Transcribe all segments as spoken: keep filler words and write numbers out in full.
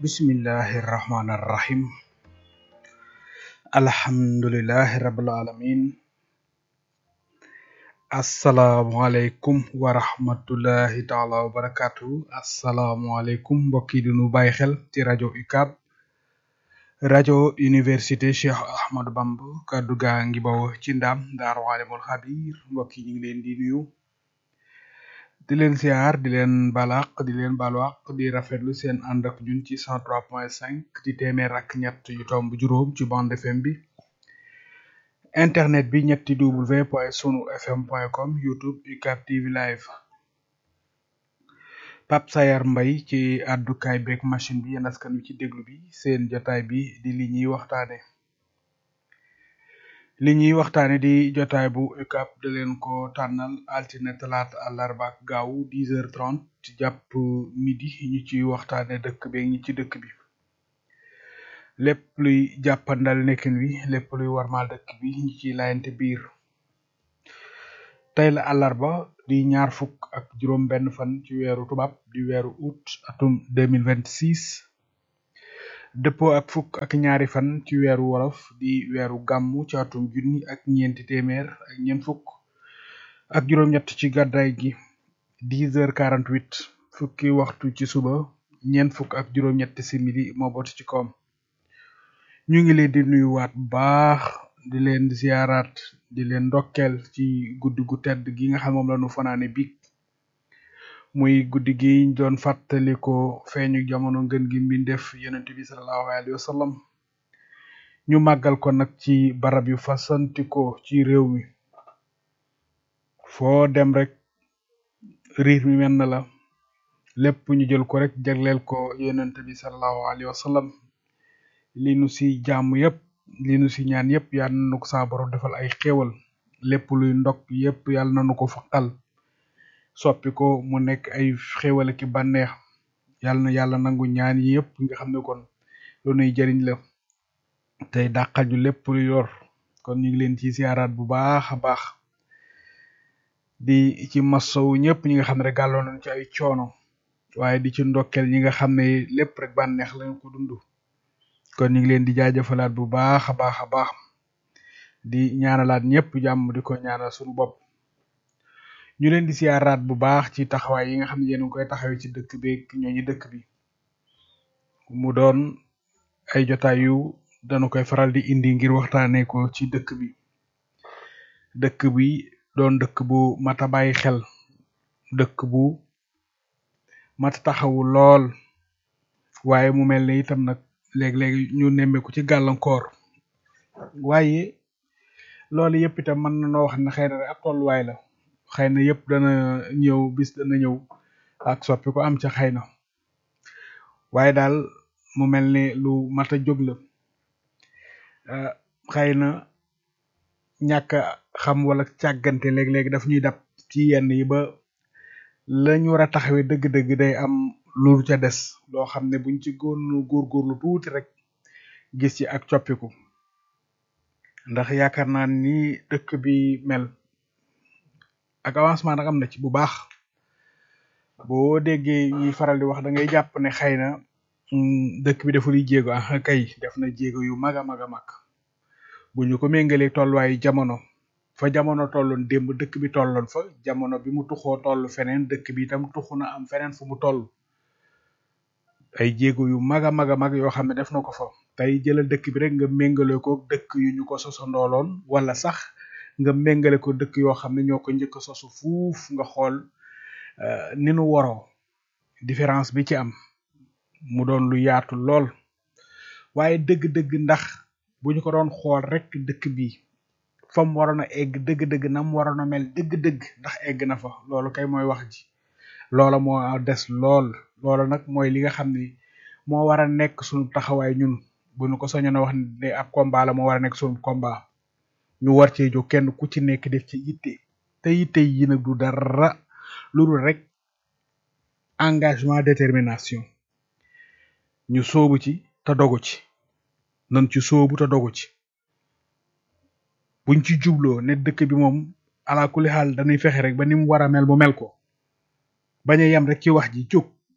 bismillahi rahmani rahim alhamdulillahi rabbil alamin assalaamu aleykum wa rahmatullahi taala wa barakatuh assalaamu aleykum mbokk yi di nu bàyyi xel ci rajo U C A B rajo université Cheikh Ahmadou Bamba kaddu gaa ngi bawoo ci ndam Daaru Alimul Xabir mbokk yi ñu ngi leen di nuyu di leen siyaar di leen balaq di leen balwaq di rafetlu seen ànd ak ñun ci cent trois point cinq di téeméer ak ñett yu tomb juróom ci bande F M bi internet bi ñetti w point sunu fm point com youtube U C A B T V live Pape Sayar Mbay ci àddukaay beeg machine bi yéen askan wi ci déglu bi seen jotaay bi di li ñuy waxtaane li ñuy waxtaane di jotaay bu U C A B da leen ko tànnal altine talaata àllarba ak gaaw dix heures trente ci jàpp midi ñu ci waxtaane dëkk beeg ñi ci dëkk bi lépp luy jàppandal nekkin wi lépp luy warmal dëkk bi ñi ci layante biir tey la àllarba di ñaar fukk ak juróom benn fan ci weeru tubaab di weeru août atum deux mille vingt-six dëppoo ak fukk ak ñaari fan ci weeru wolof di weeru gàmmu ci atum junni ak ñeenti téeméer ak ñeent fukk ak juróom-ñett ci gàddaay gi dix heures quarante-huit fukki waxtu ci suba ñeent fukk ak juróom-ñetti simili moo boot ci koom ñu ngi leen di nuyuwaat bu baax di leen ziaraat di leen ndokkeel ci guddi gu tedd gi nga xam moom la ñu fanaane biig muy guddi gi ñu doon fàttaliko feeñu jamono ngën gi mbindeef yonent bi sallallahu alayhi wa sallam ñu màggal ko nag ci barab yu fasantikoo ci réew mi foo dem rek riir mi mel na la lépp ñu jël ko rek jagleel ko yonent bi sallallahu alayhi wa sallam li nu si jàmm yépp li nu si ñaan yépp yàlla na nu ko saa borom defal ay xéewal lépp luy ndok yépp yàlla na nu ko faqal soppi ko mu nekk ay xéewal ki bànneex yàlla na yàlla nangu ñaan yi yépp nga xam ne kon lu nuy jëriñ la tey dàqal ñu lépp lu yor kon ñu ngi leen ci siyaaraat bu baax a baax di ci masawu ñëpp ñi nga xam ne rek gàlloon nañ ci ay coono waaye di ci ndokkeel ñi nga xam ne lépp rek bànneex lañ ko dund kon ñu ngi leen di jaajëfalaat bu baax a baax a baax di ñaanalaat ñëpp jàmm di ko ñaanal suñu bopp ñu leen di siyaaraat bu baax ci taxawaay yi nga xam ne yéen a ngi koy taxawee ci dëkk bi ak ñooñu dëkk bi mu doon ay jotaay yu dañu koy faral di indi ngir waxtaanee ko ci dëkk bi dëkk bi doon dëkk bu mat a bàyyi xel dëkk bu mat a taxawu lool waaye mu mel ne itam nag léeg-léeg ñu nemmeeku ci gàllankoor waaye loolu yëpp itam mën na noo wax ne xëy na rek ab tolluwaay la xëy na yëpp dana ñëw bis dana ñëw ak soppi ko am ca xëy na waaye daal mu mel ne lu mat a jóg la xëy na ñàkk a xam wala càggante léeg-léeg daf ñuy dab ci yenn yi ba lañ war a taxawee dëgg-dëgg day am lu ca des loo xam ne buñ ci góor góorgóorlu tuuti rek gis ci ak coppiku ndax yaakaar naa ni dëkk bi mel ak avancement nag am na ci bu baax boo déggee ñuy faral di wax da ngay jàpp ne xëy na dëkk bi deful jéego ah kay def na jéego yu mag a mag a mag bu ñu ko méngalee tolluwaayu jamono fa jamono tolloon démb dëkk bi tolloon fa jamono bi mu tuxoo toll feneen dëkk bi itam tuxu na am feneen fu mu toll ay jéego yu mag a mag a mag yoo xam ne def na ko fa tey jëlal dëkk bi rek nga méngale ko dëkk yu ñu ko sosandooloon wala sax nga méngale ko dëkk yoo xam ne ñoo ko njëkk a sosu fuuf nga xool ni nu waroo différence bi ci am mu doon lu yaatu lool waaye dëgg-dëgg ndax bu ñu ko doon xool rek dëkk bi fa mu waroon a egg dëgg-dëgg na mu waroon a mel dëgg-dëgg ndax egg na fa loolu kay mooy wax ji loola moo des lool loola nag mooy li nga xam ne moo war a nekk suñu taxawaay ñun bu ñu ko soñoon a wax ne ab combat la moo war a nekk suñu combat ñu war cee jóg kenn ku ci nekk def ci yitte te yitte yi nag du dara lu dul rek engagement détermination ñu soobu ci te dogu ci nan ci soobu te dogu ci buñ ci jubloo ne dëkk bi moom ala kulli xaal dañuy fexe rek ba ni mu war a mel mu mel ko bañ a yem rek ci wax ji jóg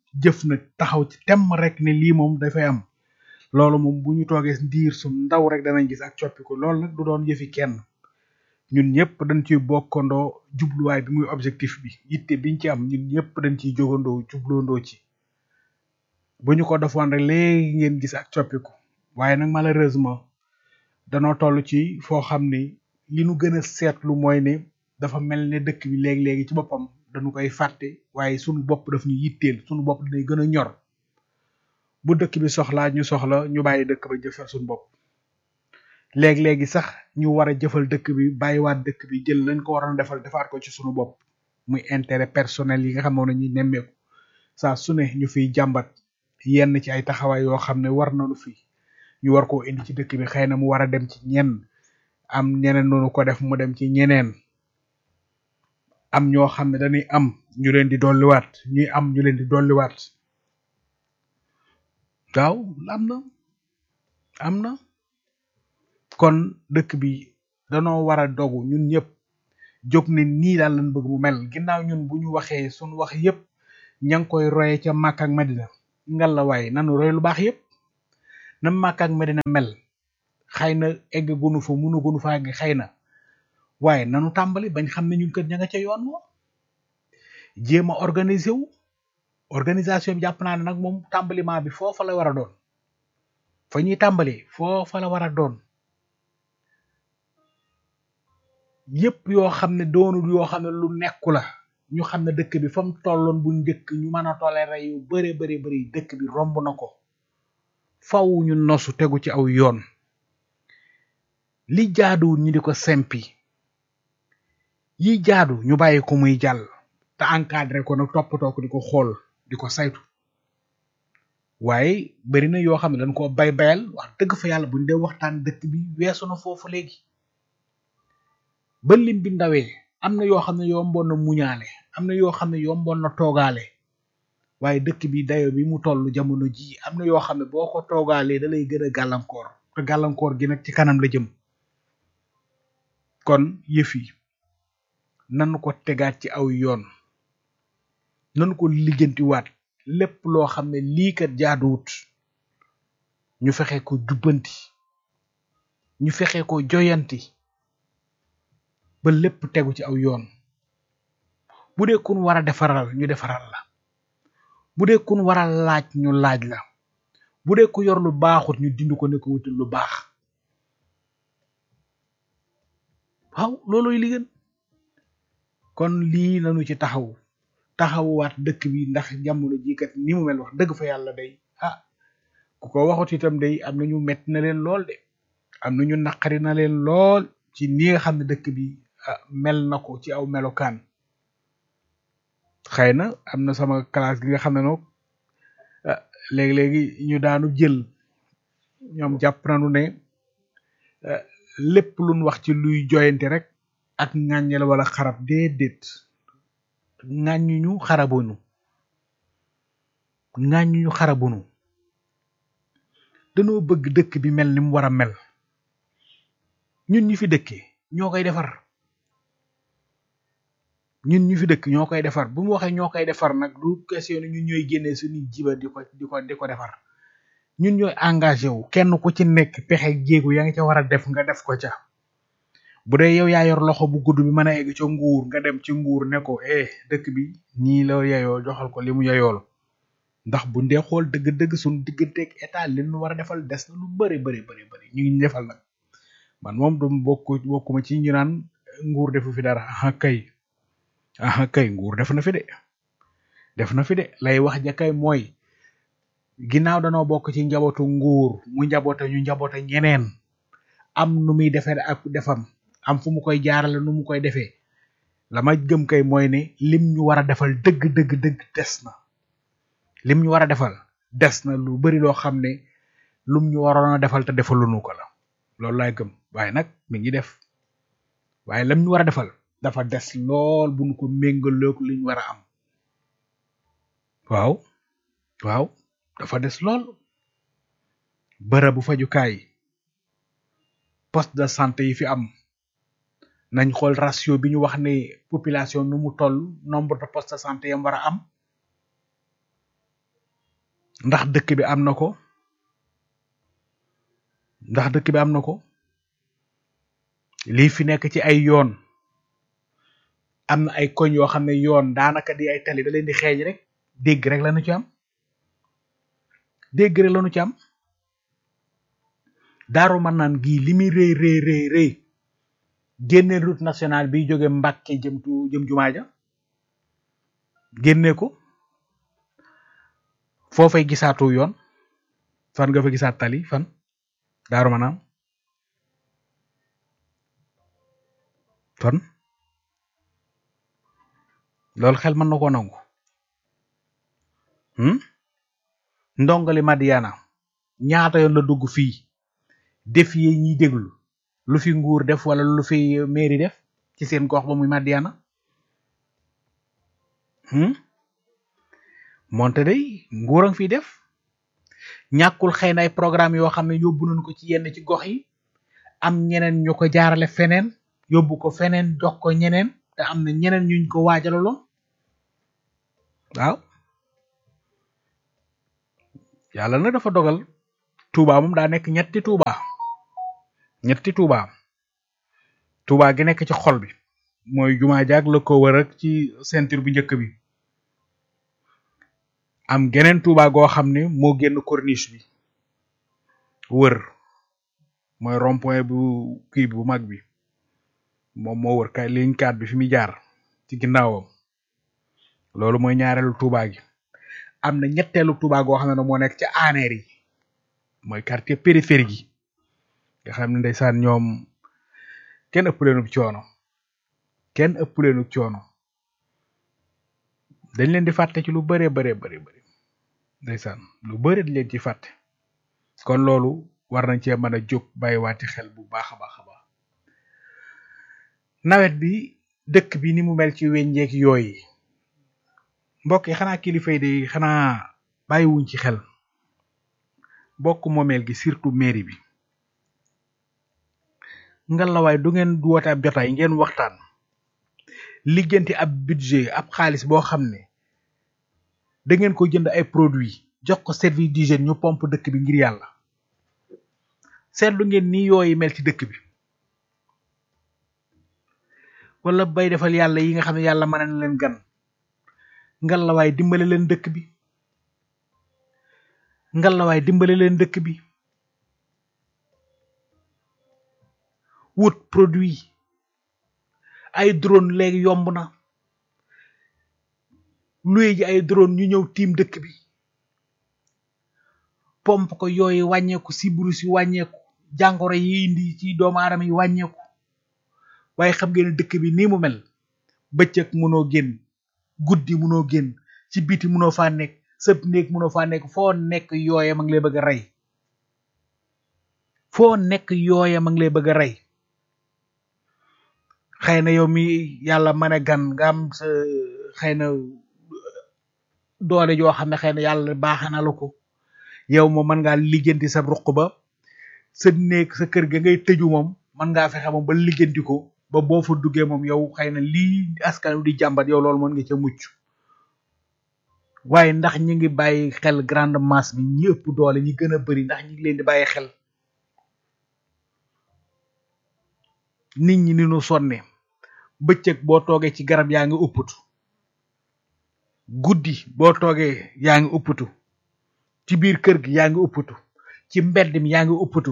jëf nag taxaw ci temm rek ne lii moom dafay am loolu moom bu ñu toogee ndiir su ndaw rek danañ gis ak coppiku loolu nag du doon yëfi kenn ñun ñëpp dañ ciy bokkandoo jubluwaay bi muy objectif bi yitte biñ ci am ñun ñëpp dañ ciy jógandoo jubloondoo ci bu ñu ko defoon rek léegi ngeen gis ak coppiku waaye nag malheureusement danoo toll ci foo xam ni li nu gën a seetlu mooy ne dafa mel ne dëkk bi léegi-léegi ci boppam dañu koy fàtte waaye sunu bopp daf ñu yitteel sunu bopp dinay gën a ñor bu dëkk bi soxlaa ñu soxla ñu bàyyi dëkk ba jëfal suñu bopp léegi-léegi sax ñu war a jëfal dëkk bi bàyyiwaat dëkk bi jël lañ ko waroon defal defaat ko ci sunu bopp muy intérêt personnel yi nga xam ne ñuy nemmeeku saa su ne ñu fiy jàmbat yenn ci ay taxawaay yoo xam ne war nañu fi ñu war koo indi ci dëkk bi xëy na mu war a dem ci ñenn am ñeneen noonu ko def mu dem ci ñeneen am ñoo xam ne dañuy am ñu leen di dolliwaat ñuy am ñu leen di dolliwaat waaw am na am na kon dëkk bi danoo war a dogu ñun ñëpp jóg ne nii daal lañ bëgg mu mel ginnaaw ñun bu ñu waxee suñu wax yëpp ña ngi koy roye ca Makka ak Madina ngal la waaye nanu roy lu baax yëpp na Makka ak Madina mel xëy na egg gunu fa munu gunu fa egg xëy na waaye nanu tàmbali bañ xam ne ñun kër ña nga ca yoon moo jéem a organiser wu organisation bi jàpp naa ne nag moom tàmbaliment bi foofa la war a doon fa ñuy tàmbali foofa la war a doon yépp yoo xam ne doonul yoo xam ne lu nekku la ñu xam ne dëkk bi fa mu tolloon bu njëkk ñu mën a toléré yu bare bare bari dëkk bi romb na ko faw ñu nosu tegu ci aw yoon li jaaduwul ñu di ko sempi yi jaadu ñu bàyyi ko muy jàll te encadré ko nag toppatoo ko di ko xool di ko saytu waaye bari na yoo xam ne dañ koo bay bayal wax dëgg fa yàlla buñ dee waxtaan dëkk bi weesu na foofu léegi ba lim bi ndawee am na yoo xam ne yomboon na muñaale am na yoo xam ne yomboon na toogaale waaye dëkk bi dayo bi mu toll jamono ji am na yoo xam ne boo ko toogaalee da lay gën a gàllankoor te gàllankoor gi nag ci kanam la jëm kon yëf yi nanu ko tegaat ci aw yoon nanu ko lijjantiwaat lépp loo xam ne lii kat jaaduwut ñu fexe ko jubbanti ñu fexe ko joyanti ba lépp tegu ci aw yoon bu dee kun war a defaral ñu defaral la bu dee kun war a laaj ñu laaj la bu dee ku yor lu baaxut ñu dindi ko ne ko wutul lu baax waaw looloy li gën kon lii nanu ci taxaw taxawuwaat dëkk bi ndax jamono ji kat ni mu mel wax dëgg fa yàlla day ah ku ko waxut itam day am na ñu metti na leen lool de am na ñu naqari na leen lool ci ni nga xam ne dëkk bi mel na ko ci aw melokaan xëy na am na sama classe gi nga xam ne noonu léegi-léegi ñu daanu jël ñoom jàpp nañu ne lépp luñ wax ci luy joyante rek ak ŋàññel wala xarab déedéet ŋàññuñu xarabuñu ŋàññuñu xarabuñu dañoo bëgg dëkk bi mel ni mu war a mel ñun ñi fi dëkkee ñoo koy defar ñun ñu fi dëkk ñoo koy defar bu mu waxee ñoo koy defar nag du question ñun ñooy génnee suñuy jiba di ko di ko di ko defar ñun ñooy engagé wu kenn ku ci nekk pexe jéegu yaa ngi ca war a def nga def ko ca bu dee yow yaa yor loxo bu gudd bi mën a egg ca nguur nga dem ci nguur ne ko eh dëkk bi nii la yeyoo joxal ko li mu yeyool ndax bu ndee xool dëgg-dëgg suñu digganteeg état li ñu war a defal des na lu bëri bëri bëri bëri ñu ngi defal nag man moom du bokk bokkuma ci ñu naan nguur defu fi dara ah kay ah kay nguur def na fi de def na fi de lay wax ja kay mooy ginnaaw danoo bokk ci njabootu nguur mu njaboote ñu njaboote ñeneen am nu muy defee ak defam am fu mu koy jaarale nu mu koy defee la ma gëm kay mooy ne lim ñu war a defal dëgg dëgg dëgg des na lim ñu war a defal des na lu bari loo xam ne lum ñu waroon a defal te defaluñu ko la loolu laay gëm waaye nag mi ngi def waaye lam ñu war a defal dafa des lool bu ñu ko méngaloog li ñu war a am waaw waaw dafa des lool bërëbu fajukaay poste de santé yi fi am nañ xool ratio bi ñu wax ne population nu mu toll nombre de poste de santé yam war a am ndax dëkk bi am na ko ndax dëkk bi am na ko lii fi nekk ci ay yoon am na ay koñ yoo xam ne yoon daanaka di ay tali da leen di xeeñ rek dégg rek lañu ci am dégg rek lañu ci am Daaru Marnaan gii li muy rëy rëy rëy rëy génne route nationale bi jóge Mbàkke jëm tu jëm jumaa ja génne ko foo fay gisaatu yoon fan nga fa gisaat tali fan Daaru Marnaan fan loolu xel mën na koo nangu hmm? ndongali Madiana ñaata yoon la dugg fii def yi ñuy déglu lu fi nguur def wala lu fi mairie def ci seen gox ba muy Madiana hmm? moonte day nguur a ngi fiy def ñàkkul xëy na ay programme yoo xam ne yóbbu nañu ko ci yenn ci gox yi am ñeneen ñu ko jaarale feneen yóbbu ko feneen jox ko ñeneen te am na ñeneen ñuñ ko waajalaloon waaw yàlla na dafa dogal Touba moom daa nekk ñetti Touba ñetti Touba Touba gi nekk ci xol bi mooy jumaa jaag la ko wër ak ci ceinture bu njëkk bi am geneen Touba goo xam ne moo génn corniche bi wër mooy rond-point bu kii bu mag bi moom moo wër kay ligne quatre bi fi muy jaar ci ginnaawam loolu mooy ñaareelu Touba gi am na ñetteelu Touba goo xam ne moo nekk ci aneer yi mooy quartier périphérique yi nga xam ne ndeysaan ñoom kenn ëpp leenu coono kenn ëpp leenu coono dañ leen di fàtte ci lu bëree bëree bëri bëri ndeysaan lu bëri dañ leen ci fàtte kon loolu war nañ cee mën a jóg bàyyiwaati xel bu baax a baax a baax nawet bi dëkk bi ni mu mel ci weññeek yooyu mbokk yi xanaa kilifa yi de xanaa bàyyiwuñ ci xel bokk moomeel gi surtout mairie bi ngalawaay du ngeen woote ab jotaay ngeen waxtaan liggéenti ab budget ab xaalis boo xam ne da ngeen ko jënd ay produits jox ko service d'hygiène ñu pompe dëkk bi ngir yàlla seetlu ngeen ni yooyu mel ci dëkk bi wala bay defal yàlla yi nga xam ne yàlla mën na leen gan ngalawaay dimbale leen dëkk bi ngalawaay dimbale leen dëkk bi wut produit ay drone léegi yomb na luy ji ay drone ñu ñëw tiim dëkk bi pompe ko yooyu wàññeeku siburu si wàññeeku jàngoro yi indi ci doomu aadama yi wàññeeku waaye xam ngeen ne dëkk bi nii mu mel bëccëg mënoo génn guddi mënoo génn ci biti mënoo faa nekk sëb néeg mënoo faa nekk foo nekk yooya ma ngi lay bëgg a rey foo nekk yooya ma ngi lay bëgg a rey xëy na yow mi yàlla mën a gan nga am sa xëy na doole joo xam ne xëy na yàlla baax na la ko yow moom mën ngaa lijjanti sa ruq ba sa néeg sa kër ga ngay tëju moom mën ngaa fexe moom ba lijjanti ko ba boo fa duggee moom yow xëy na lii askan wi di jàmbat yow loolu mën nga ca mucc waaye ndax ñi ngi bàyyi xel grande masse bi ñi ëpp doole ñi gën a bari ndax ñi ngi leen di bàyyi xel nit ñi ni nu sonne bëccëg boo toogee ci garab yaa ngi uppatu guddi boo toogee yaa ngi uppatu ci biir kër gi yaa ngi uppatu ci mbedd mi yaa ngi uppatu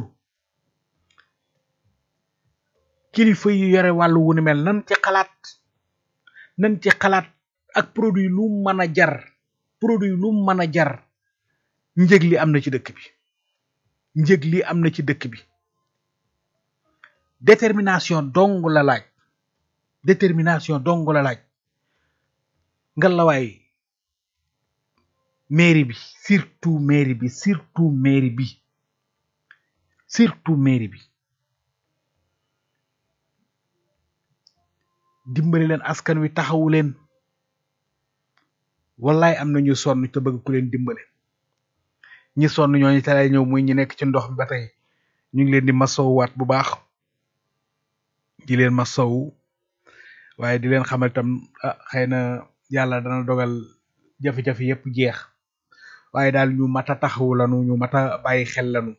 kilifa yi yore wàllu wu ni mel nan ci xalaat nan ci xalaat ak produit lu mën a jar produit lu mën a jar njëg li am na ci dëkk bi njëg li am na ci dëkk bi détermination dong la laaj détermination dong la laaj ngalawaay mairie bi surtout mairie bi surtout mairie bi surtout mairie bi dimbali leen askan wi taxawu leen wallaay am na ñu sonn te bëgg ku leen dimbale ñi sonn ñooñu te lay ñëw muy ñi nekk ci ndox bi ba tey ñu ngi leen di masowuwaat bu baax di leen masowu waaye di leen xamal tam ah xëy na yàlla dana dogal jafe-jafe yépp jeex waaye daal ñu mat a taxawu lanu ñu mat a bàyyi xel lanu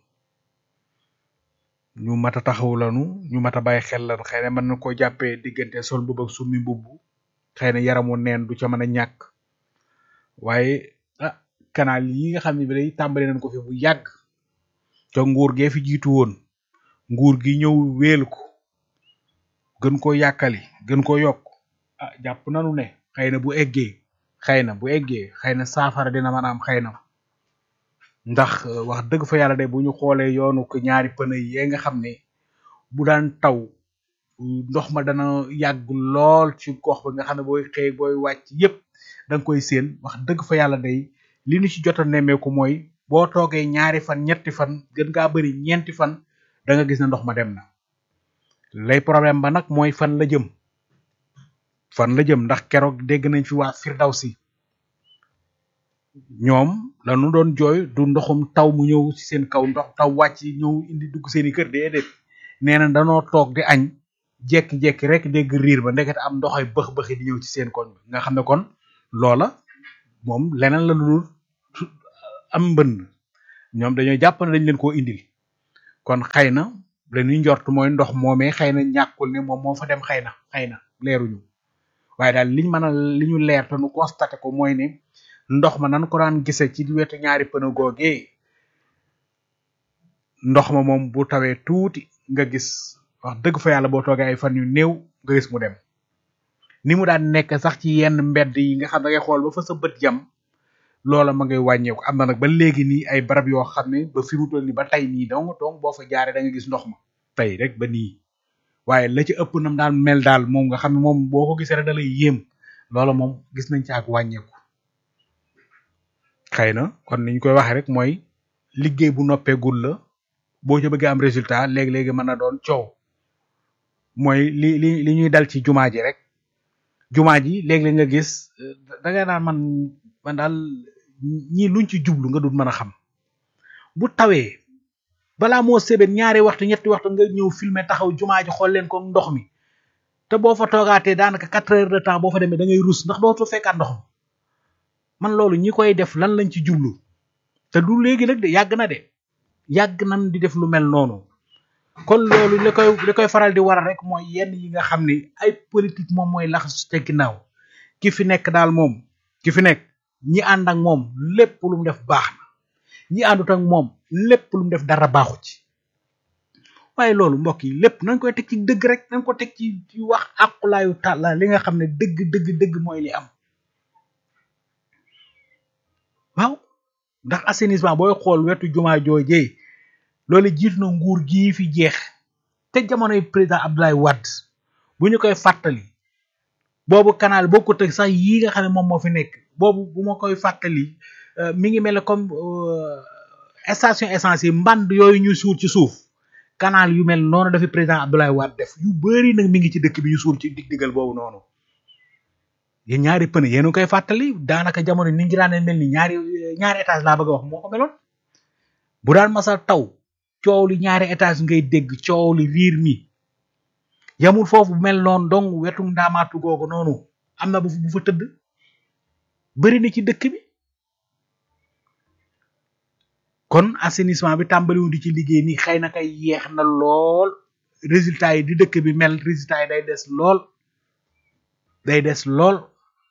ñu mat a taxawu lanu ñu mat a bàyyi xel lanu xëy na mën na koo jàppee diggante sol mbubb ak summi mbubb xëy na yaramu neen du ca mën a ñàkk waaye ah canal yi nga xam ne bi day tàmbali nañ ko fi bu yàgg te nguur gee fi jiitu woon nguur gi ñëw wéel ko gën koo yàkkali gën koo yokk ah jàpp nanu ne xëy na bu eggee xëy na bu eggee xëy na saafara dina mën a am xëy na ndax wax dëgg fa yàlla de bu ñu xoolee yoonu ko ñaari pëne yi nga xam ne bu daan taw ndox ma dana yàgg lool ci gox ba nga xam ne booy xëy booy wàcc yépp da nga koy séen wax dëgg fa yàlla day li ñu ci jot a nemmeeku mooy boo toogee ñaari fan ñetti fan gën ngaa bari ñeenti fan da nga gis ne ndox ma dem na lay problème ba nag mooy fan la jëm fan la jëm ndax keroog dégg nañ fi waa Firdawsi ñoom lañu doon jooy du ndoxum taw mu ñëw ci seen kaw ndox taw wàcc ñëw indi dugg seeni kër déedéet nee na danoo toog di añ jekki-jekki rek dégg riir ba ndekete am ndoxay bëx-bëxi di ñëw ci seen koñ bi nga xam ne kon loola moom leneen la lu am mbënn ñoom dañoo jàpp ne dañ leen koo indil kon xëy na la ñuy njort mooy ndox moomee xëy na ñàkkul ne moom moo fa dem xëy na xëy na leeruñu waaye daal liñ mën a li ñu leer te nu constaté ko mooy ne ndox ma nan ko daan gise ci wetu ñaari pëna googee ndox ma moom bu tawee tuuti nga gis wax dëgg fa yàlla boo toogee ay fan yu néew nga gis mu dem ni mu daan nekk sax ci yenn mbedd yi nga xam da ngay xool ba fa sa bët jam loola ma ngay wàññeeku am na nag ba léegi nii ay barab yoo xam ne ba fi mu toll nii ba tey nii donc donc boo fa jaaree da nga gis ndox ma tey rek ba nii waaye la ci ëpp nam daan mel daal moom nga xam ne moom boo ko gisee rek da lay yéem loola moom gis nañ ci ak wàññeeku xëy na kon niñ koy waxee rek mooy liggéey bu noppeegul la boo ca bëggee am résultat léegi-léegi mën na doon coow mooy li li li ñuy dal ci jumaa ji rek jumaa ji léeg-léeg nga gis da nga naan man man daal ñii luñ ci jublu nga dul mën a xam bu tawee balaa moo sébét ñaari waxtu ñetti waxtu nga ñëw filmer taxaw jumaa ji xool leen ko ndox mi te boo fa toogaatee daanaka quatre heures de temps boo fa demee da ngay rus ndax dootu fekkaat ndox mi man loolu ñi koy def lan lañ ci jublu te du léegi nag de yàgg na de yàgg nañ di def lu mel noonu kon loolu li koy li koy faral di waral rek mooy yenn yi nga xam ne ay politique moom mooy laxasu ca ginnaaw ki fi nekk daal moom ki fi nekk ñi ànd ak moom lépp lu mu def baax na ñi àndut ak moom lépp lu mu def dara baaxu ci waaye loolu mbokk yi lépp nañ koy teg ci dëgg rek nañ ko teg ci ci wax àqulaayu tàlla li nga xam ne dëgg dëgg dëgg mooy li am waaw ndax assainissement booy xool wetu jumaa joojee loolu jiitu na nguur gii fi jeex te jamonoy président Abdoulaye Wade bu ñu koy fàttali boobu canal boo ko teg sax yii nga xam ne moom moo fi nekk boobu bu ma koy fàttali mi ngi mel ne comme station essence yi mband yooyu ñuy suur ci suuf canal yu mel noonu dafa président Abdoulaye Wade def yu bari nag mi ngi ci dëkk bi ñu suur ci dig digal boobu noonu yéen ñaari pën yéen a koy fàttali daanaka jamono ni ngi daan mel ni ñaari ñaari étage laa bëgg a wax moo ko meloon bu daan masa taw coow li ñaari étage ngay dégg coow li riir mi yamul foofu mel noonu donc wetu ndaamaatu googu noonu am na bu bu fa tëdd bëri na ci dëkk bi kon assainissement bi tàmbaliwu di ci liggéey nii xëy na kay yeex na lool résultat yi di dëkk bi mel résultat yi day des lool day des lool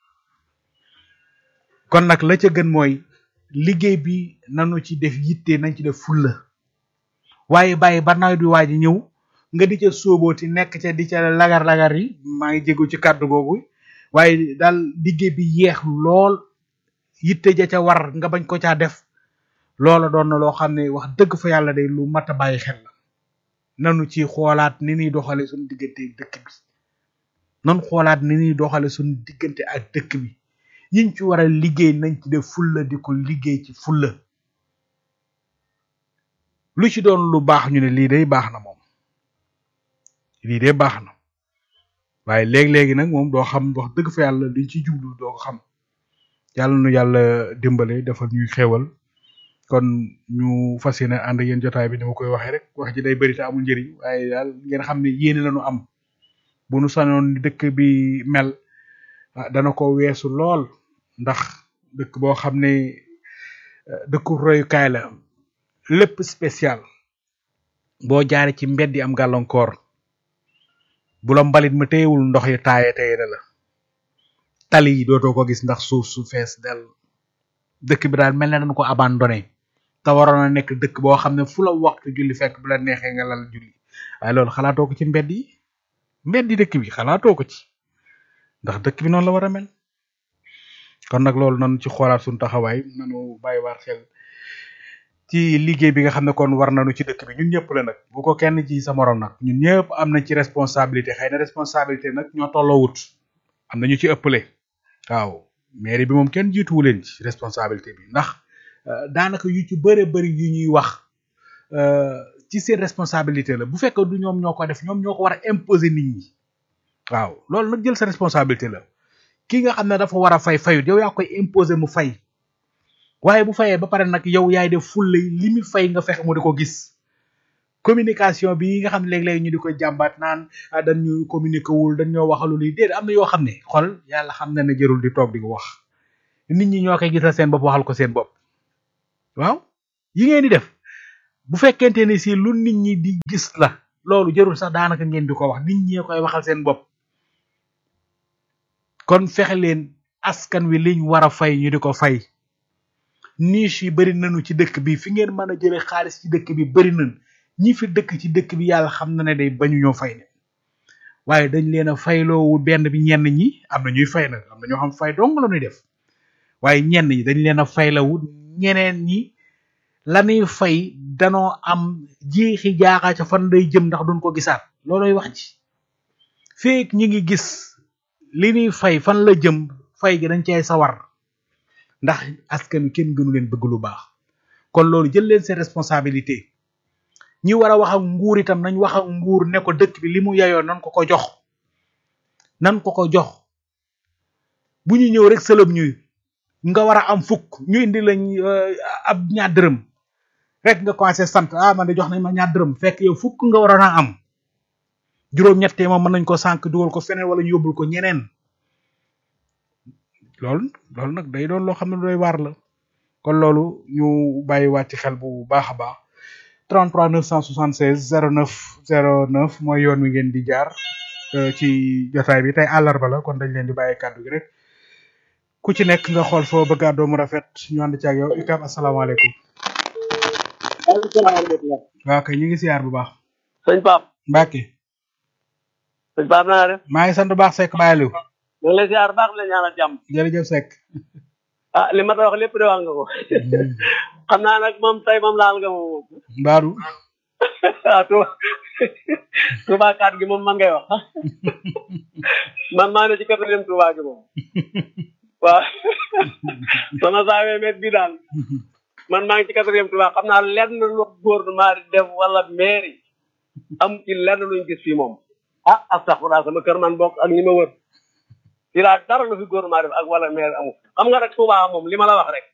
kon nag la ca gën mooy liggéey bi nanu ci def yitte nañ ci def fulla waaye bàyyi ba nawet bi waaj a ñëw nga di ca sóobooti nekk ca di ca lagar-lagar yi maa ngi jégu ci kàddu googu waaye daal liggéey bi yeex lool yitte ja ca war nga bañ ko caa def loola doon na loo xam ne wax dëgg fa yàlla day lu mat a bàyyi xel la nanu ci xoolaat ni ñuy doxale suñu diggante ak dëkk bi nan xoolaat ni ñuy doxale suñu diggante ak dëkk bi yiñ ci war a liggéey nañ ci def fulla di ko liggéey ci fulla lu ci doon lu baax ñu ne lii day baax na moom lii day baax na waaye léegi-léegi nag moom doo xam wax dëgg fa yàlla liñ ci jublu doo ko xam yàlla nu yàlla dimbale dafa ñuy xewal kon ñu fas yéene ànd ak yéen jotaay bi ni ma koy waxee rek wax ji day bëri te amul njëriñ waaye daal ngeen xam ne yéene lañu am bu nu sanoon dëkk bi mel dana ko weesu lool ndax dëkk boo xam ne dëkku royukaay la lépp spécial boo jaaree ci mbedd yi am gàllankoor bu la mbalit ma téyewul ndox yi taaye téye na la tali yi dootoo ko gis ndax suuf su fees del dëkk bi daal mel na dañ ko abandonné te waroon a nekk dëkk boo xam ne fu la waxtu julli fekk bu la neexee nga lal julli waaye loolu xalaatoo ko ci mbedd yi mbedd yi dëkk bi xalaatoo ko ci ndax dëkk bi noonu la war a mel kon nag loolu nanu ci xoolaat suñu taxawaay nanu bàyyiwaat xel ci liggéey bi nga xam ne kon war nañu ci dëkk bi ñun ñëpp la nag bu ko kenn ci sa morom nag ñun ñëpp am nañ ci responsabilité xëy na responsabilité nag ñoo tolloo wut am na ñu ci ëppale waaw mairie bi moom kenn jiituwu leen ci responsabilité bi ndax daanaka yu ci bëre bëri yu ñuy wax ci seen responsabilité la bu fekkee du ñoom ñoo ko def ñoom ñoo ko war a imposer nit ñi waaw loolu nag jël sa responsabilité la ki nga xam ne dafa war a fay fayut yow yaa koy imposer mu fay waaye bu fayee ba pare nag yow yaay def fulle li mu fay nga fexe mu di ko gis communication bi nga xam ne léeg-léeg ñu di ko jàmbaat naan dañu communiquer wul dañ ñoo waxalul yi déedéet am na yoo xam ne xol yàlla xam na ne jërul di toog di ko wax nit ñi ñoo koy gisal seen bopp waxal ko seen bopp waaw yi ngeen di def bu fekkente ne si lu nit ñi di gis la loolu jërul sax daanaka ngeen di ko wax nit ñi koy waxal seen bopp kon fexe leen askan wi liñ war a fay ñu di ko fay niche yi bari nañu ci dëkk bi fi ngeen mën a jëlee xaalis ci dëkk bi bari nañ ñi fi dëkk ci dëkk bi yàlla xam na ne day bañu ñoo fay ne waaye dañ leen a fayloowu benn bi ñenn ñi am na ñuy fay nag am na ñoo xam fay dong la ñuy def waaye ñenn ñi dañ leen a fayloowu ñeneen ñi lañuy fay danoo am jeexi jaaxaa ca fan day jëm ndax duñ ko gisaat looloy wax ci feek ñi ngi gis li ñuy fay fan la jëm fay gi dañ cay sawar ndax askan wi kenn gënu leen bëgg lu baax kon loolu jël leen seen responsabilité ñi war a wax ak nguur itam nañ wax ak nguur ne ko dëkk bi li mu yayoo nan ko ko jox nan ko ko jox bu ñu ñëw rek sëlëm ñuy nga war a am fukk ñu indi lañ ab ñaar dërëm rek nga commencé sant ah man de jox nañ ma ñaar dërëm fekk yow fukk nga waroon a am juróom-ñettee moom mën nañ ko sànq dugal ko feneen wala ñu yóbbul ko ñeneen loolu loolu nag day doon loo xam ne doy waar la kon loolu ñu bàyyi waat ci xel bu baax a baax trente-trois neuf cent soixante-seize zéro neuf zéro neuf mooy yoon wi ngeen di jaar ci jotaay bi tey àllarba la kon dañ leen di bàyyi kàddu gi rek ku ci nekk nga xool foo bëgg a doomu rafet ñu ànd ci ak yow ikam asalaamaaleykum. waaw kay ñu ngi siyaar bu baax. sëñ Pape. Mbacke. sëñ Pape naa def. maa ngi sant bu baax Seck Baye Aliou. ñu ngi lay siyaar baax la ñaanal jàmm. jërëjëf Seck. ah li ma ta wax lépp de wax nga ko. xam naa nag moom tey moom laal nga moom. Mbaaru. ah Touba Touba kaat gi moom man ngay wax man maa ne ci quatrième Touba gi moom waaw sama saa met bi daal man maa ngi ci quatrième Touba xam naa lenn lu gouvernement di def wala mairie am ci lenn luñ gis fii moom ah astaghfirullah sama kër man bokk ak ñi ma wër ci laa dara lu fi gouvernement def ak wala mairie amul xam nga rek Touba moom li ma la wax rek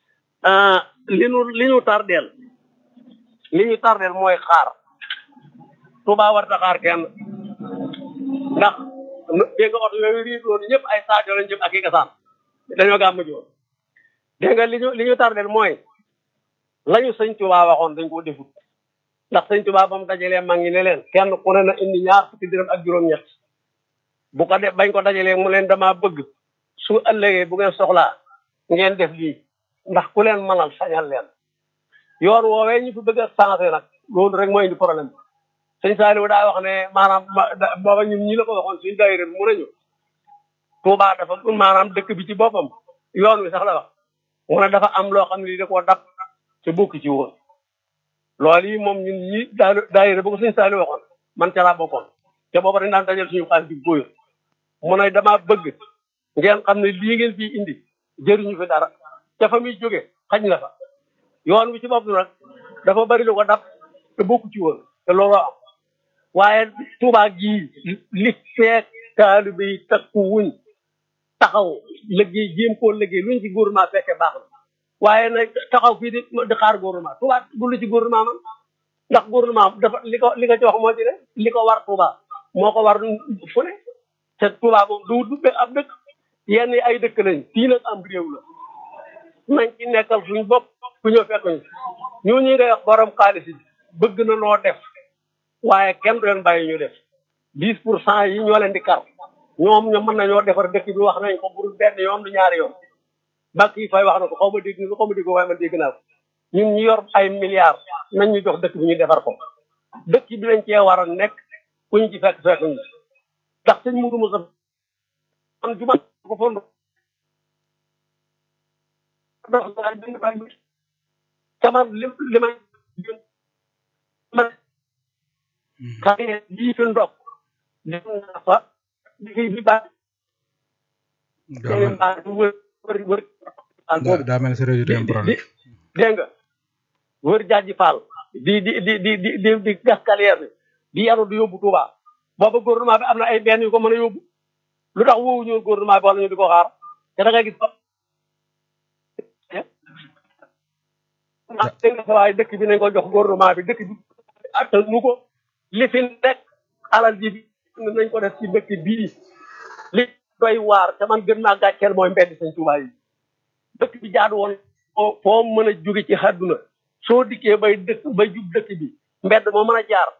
li ñu li ñu tardeel li ñu tardeel mooy xaar Touba war ta xaar kenn ndax dégg nga oto yooyu riitoon ñëpp ay saajo lañ jëm ak i gasaan dañoo gàmm joon dégg nga li ñu li ñu tardeel mooy lañu sëñ Touba waxoon dañ ko defut ndax sëñ Touba ba mu dajalee mag ñi ne leen kenn ku ne na indi ñaar fukki dërëm ak juróom-ñett bu ko def bañ ko dajalee mu leen dama bëgg su ëllëgee bu ngeen soxlaa ngeen def lii ndax ku leen mënal sañal leen yoon woowee ñu fi bëgg a changé nag loolu rek mooy indi problème bi sëñ Saliou daa wax ne maanaam booba ñun ñi la ko waxoon suñu daayira bi mu nañu Touba dafa maanaam dëkk bi ci boppam yoon wi sax la wax mu ne dafa am loo xam ne lii da koo dab te bokk ci woon loolu yi moom ñun ñi daayira bu ko sëñ Saliou waxoon man ca laa bokkoon te booba dañ daan dajal suñu xaalis bi góoyal mu ne damaa bëgg ngeen xam ne lii ngeen fii indi jëriñu fi dara ca fa muy jóge xaj na fa yoon wi ci bopp nag dafa bari lu ko dab te bokku ci woon te loolu am waaye Touba gii li feek taalibe yi takku wuñ taxaw liggéey jéem koo liggéey luñ ci gouvernement fekkee baax na waaye nag taxaw fii di di xaar gouvernement Touba du lu ci gouvernement man ndax gouvernement dafa li ko li ko ci wax moo ci ne li ko war Touba moo ko war fu ne te Touba moom du du ab dëkk yenn ay dëkk lañ fii nag am réew la nañ ci nekkal suñ bopp ku ñëw fekk ñu ñoo ñi ngay wax borom xaalis yi bëgg na noo def waaye kenn du leen bàyyi ñu def dix pour cent yi ñoo leen di kar ñoom ñoom mën nañoo defar dëkk bi wax nañ ko bu benn yoon du ñaari yoon bàkk yi fay wax na ko xaw ma dégg xaw ma dégg waaye man dégg naa ko ñun ñu yor ay milliards nañ ñu jox dëkk bi ñu defar ko dëkk bi lañ cee war a nekk ku ñu ci fekk fekk ñu ndax sëñ Moudou Moussa man juma ko fond sama li li may man xëy lii fi ndox dem naa fa liggéey bi baax wër wër wër daa mel ne sa réseau day am problème dégg nga wër jaaji Fall di di di di di di di gas carrière bi di yaru di yóbbu Touba booba gouvernement bi am na ay benn yu ko mën a yóbbu lu tax woowu ñëw gouvernement bi wala ñu di ko xaar te da ngay gis ba dégg nga sa waaye dëkk bi nañ ko jox gouvernement bi dëkk bi ak nu ko li fi nekk alal ji bi nañ ko def ci dëkk bii li doy waar te man gën naa gàcceel mooy mbedd Sëñ Tuubaa yi dëkk bi jaadu woon foo mën a jóge ci àdduna soo dikkee bay dëkk bay jub dëkk bi mbedd moo mën a jaar